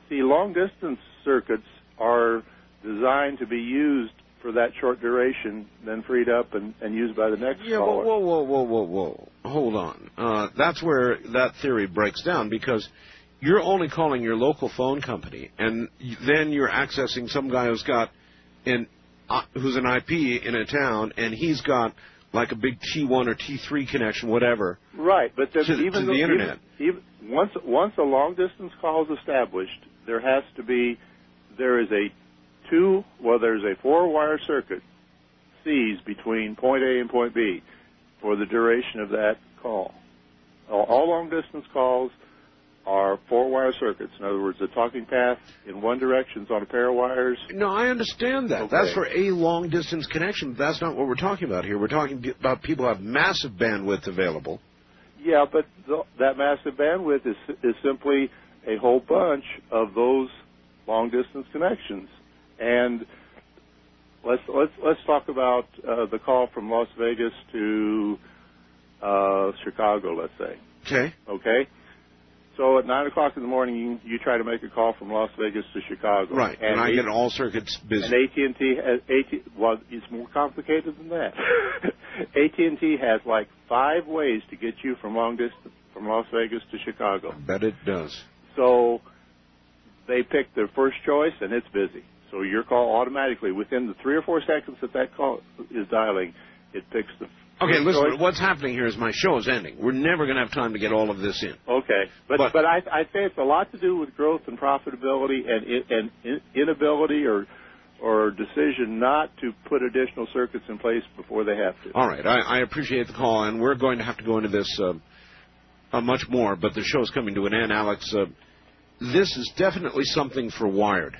See, long-distance circuits are designed to be used for that short duration, then freed up and used by the next caller. Whoa. Hold on. That's where that theory breaks down, because you're only calling your local phone company, and then you're accessing some guy who's got who's an IP in a town, and he's got like a big T1 or T3 connection, whatever. Right, but to the internet. Even once a long-distance call is established, there is a 4-wire circuit seized between point A and point B for the duration of that call. All long-distance calls are 4-wire circuits. In other words, the talking path in one direction is on a pair of wires. No, I understand that. Okay. That's for a long-distance connection. That's not what we're talking about here. We're talking about people who have massive bandwidth available. Yeah, but that massive bandwidth is simply a whole bunch of those long-distance connections. And let's talk about the call from Las Vegas to Chicago, let's say. Okay? So at 9 o'clock in the morning, you try to make a call from Las Vegas to Chicago. Right, and I get all circuits busy. And AT&T, well, it's more complicated than that. AT&T has like 5 ways to get you from long distance, from Las Vegas to Chicago. I bet it does. So they pick their first choice, and it's busy. So your call automatically, within the 3 or 4 seconds that call is dialing, it picks the Okay, listen, what's happening here is my show is ending. We're never going to have time to get all of this in. Okay. But I say it's a lot to do with growth and profitability and inability or decision not to put additional circuits in place before they have to. All right. I appreciate the call, and we're going to have to go into this much more, but the show's coming to an end, Alex. This is definitely something for Wired.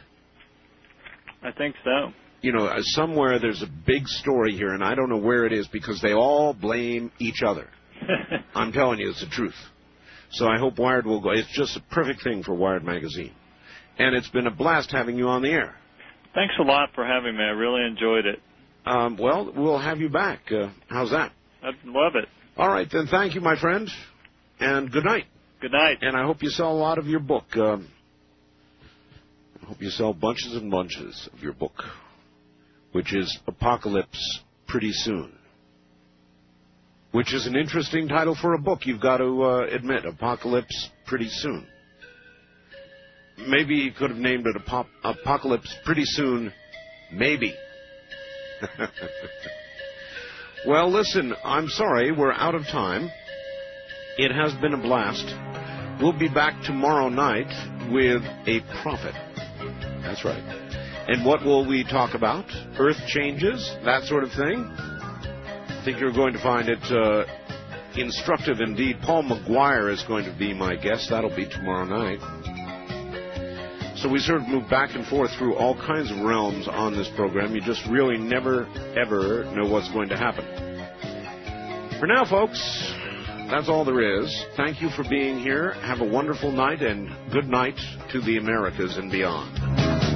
I think so. You know, somewhere there's a big story here, and I don't know where it is because they all blame each other. I'm telling you, it's the truth. So I hope Wired will go. It's just a perfect thing for Wired Magazine. And it's been a blast having you on the air. Thanks a lot for having me. I really enjoyed it. Well, we'll have you back. How's that? I'd love it. All right, then. Thank you, my friend, and good night. Good night. And I hope you sell a lot of your book. I hope you sell bunches and bunches of your book, which is Apocalypse Pretty Soon, which is an interesting title for a book, you've got to admit, Apocalypse Pretty Soon. Maybe you could have named it Apocalypse Pretty Soon, maybe. Well, listen, I'm sorry, we're out of time. It has been a blast. We'll be back tomorrow night with a prophet. That's right. And what will we talk about? Earth changes, that sort of thing? I think you're going to find it instructive indeed. Paul McGuire is going to be my guest. That'll be tomorrow night. So we sort of move back and forth through all kinds of realms on this program. You just really never, ever know what's going to happen. For now, folks, that's all there is. Thank you for being here. Have a wonderful night, and good night to the Americas and beyond.